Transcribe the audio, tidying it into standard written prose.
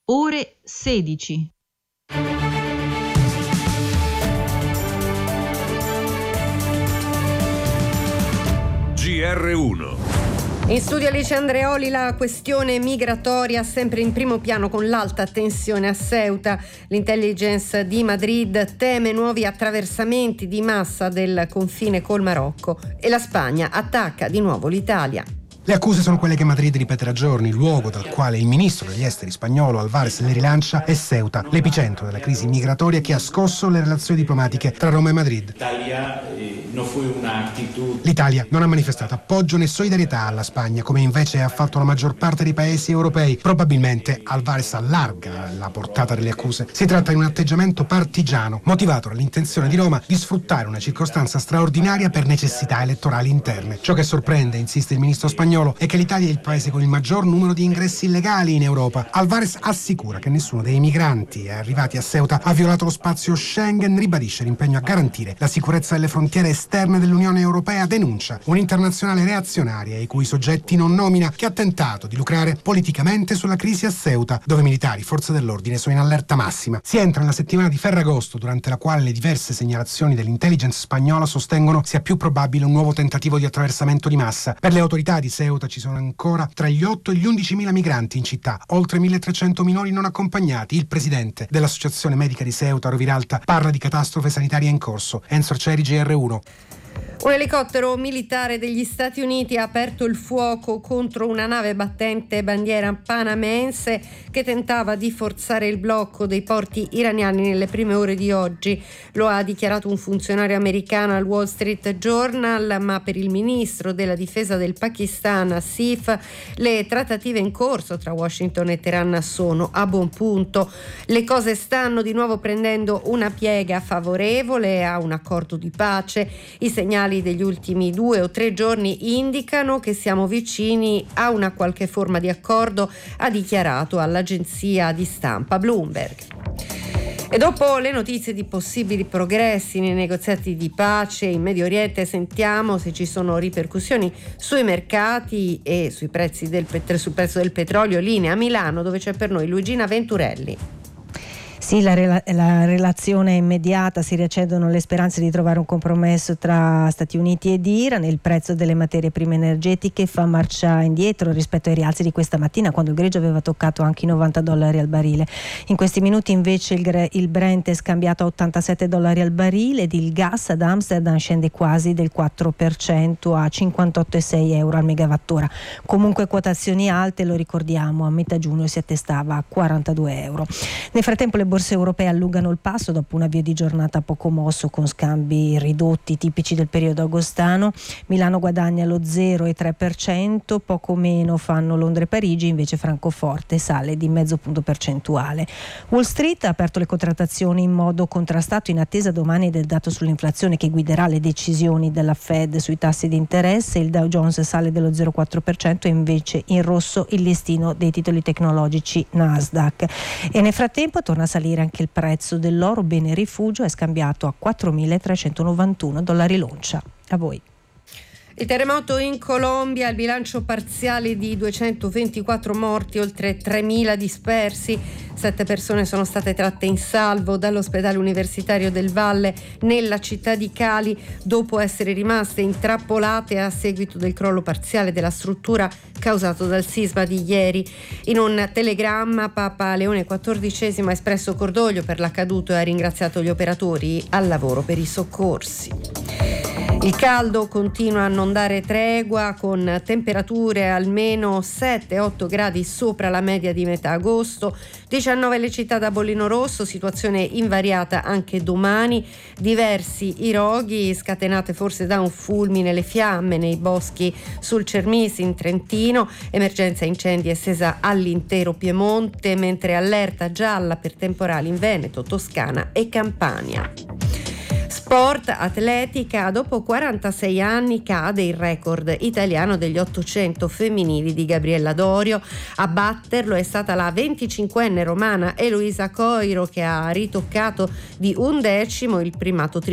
ore 16. GR1. In studio Alice Andreoli. La questione migratoria sempre in primo piano con l'alta tensione a Ceuta. L'intelligence di Madrid teme nuovi attraversamenti di massa del confine col Marocco e la Spagna attacca di nuovo l'Italia. Le accuse sono quelle che Madrid ripete da giorni. Il luogo dal quale il ministro degli esteri spagnolo Álvarez le rilancia è Ceuta, l'epicentro della crisi migratoria che ha scosso le relazioni diplomatiche tra Roma e Madrid. L'Italia non ha manifestato appoggio né solidarietà alla Spagna, come invece ha fatto la maggior parte dei paesi europei. Probabilmente Álvarez allarga la portata delle accuse. Si tratta di un atteggiamento partigiano, motivato dall'intenzione di Roma di sfruttare una circostanza straordinaria per necessità elettorali interne. Ciò che sorprende, insiste il ministro spagnolo, è che l'Italia è il paese con il maggior numero di ingressi illegali in Europa. Álvarez assicura che nessuno dei migranti arrivati a Ceuta ha violato lo spazio Schengen, ribadisce l'impegno a garantire la sicurezza delle frontiere esterne dell'Unione Europea, denuncia un'internazionale reazionaria i cui soggetti non nomina, che ha tentato di lucrare politicamente sulla crisi a Ceuta, dove militari, forze dell'ordine sono in allerta massima. Si entra nella settimana di Ferragosto, durante la quale le diverse segnalazioni dell'intelligence spagnola sostengono sia più probabile un nuovo tentativo di attraversamento di massa. Per le autorità di Ceuta ci sono ancora tra gli 8 e gli 11.000 migranti in città, oltre 1.300 minori non accompagnati. Il presidente dell'Associazione Medica di Ceuta, Roviralta, parla di catastrofe sanitaria in corso. Enzo Arcieri, GR1. Un elicottero militare degli Stati Uniti ha aperto il fuoco contro una nave battente bandiera panamense che tentava di forzare il blocco dei porti iraniani nelle prime ore di oggi. Lo ha dichiarato un funzionario americano al Wall Street Journal, ma per il ministro della difesa del Pakistan, Asif, le trattative in corso tra Washington e Teheran sono a buon punto. Le cose stanno di nuovo prendendo una piega favorevole a un accordo di pace. I segnali degli ultimi 2 o 3 giorni indicano che siamo vicini a una qualche forma di accordo, ha dichiarato all'agenzia di stampa Bloomberg. E dopo le notizie di possibili progressi nei negoziati di pace in Medio Oriente, sentiamo se ci sono ripercussioni sui mercati e sul prezzo del petrolio. Linea a Milano, dove c'è per noi Luigina Venturelli. Sì, la relazione è immediata, si riaccendono le speranze di trovare un compromesso tra Stati Uniti ed Iran. Il prezzo delle materie prime energetiche fa marcia indietro rispetto ai rialzi di questa mattina, quando il greggio aveva toccato anche i $90 al barile. In questi minuti invece il Brent è scambiato a $87 al barile ed il gas ad Amsterdam scende quasi del 4% a 58,6 euro al megawattora. Comunque quotazioni alte, lo ricordiamo, a metà giugno si attestava a 42 euro. Nel frattempo le borse europee allungano il passo dopo un avvio di giornata poco mosso con scambi ridotti tipici del periodo agostano. Milano guadagna lo 0,3%, poco meno fanno Londra e Parigi, invece Francoforte sale di mezzo punto percentuale. Wall Street ha aperto le contrattazioni in modo contrastato in attesa domani del dato sull'inflazione che guiderà le decisioni della Fed sui tassi di interesse. Il Dow Jones sale dello 0,4% e invece in rosso il listino dei titoli tecnologici Nasdaq. E nel frattempo torna a salire anche il prezzo dell'oro, bene rifugio, è scambiato a $4.391 l'oncia. A voi. Il terremoto in Colombia, il bilancio parziale di 224 morti, oltre 3.000 dispersi. 7 persone sono state tratte in salvo dall'ospedale universitario del Valle nella città di Cali dopo essere rimaste intrappolate a seguito del crollo parziale della struttura causato dal sisma di ieri. In un telegramma Papa Leone XIV ha espresso cordoglio per l'accaduto e ha ringraziato gli operatori al lavoro per i soccorsi. Il caldo continua a non dare tregua, con temperature almeno 7-8 gradi sopra la media di metà agosto, 19 le città da bollino rosso, situazione invariata anche domani, diversi i roghi, scatenate forse da un fulmine, le fiamme nei boschi sul Cermisi in Trentino, emergenza incendi estesa all'intero Piemonte, mentre allerta gialla per temporali in Veneto, Toscana e Campania. Sport, atletica, dopo 46 anni cade il record italiano degli 800 femminili di Gabriella Dorio. A batterlo è stata la 25enne romana Eloisa Coiro, che ha ritoccato di 1 decimo il primato